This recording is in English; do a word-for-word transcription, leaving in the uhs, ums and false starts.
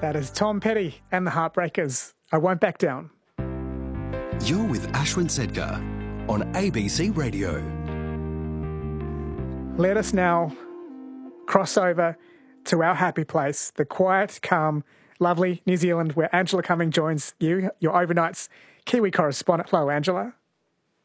That is Tom Petty and the Heartbreakers. I Won't Back Down. You're with Ashwin Sedgar on A B C Radio. Let us now cross over to our happy place, the quiet, calm, lovely New Zealand, where Angela Cumming joins you, your overnight's Kiwi correspondent. Hello, Angela.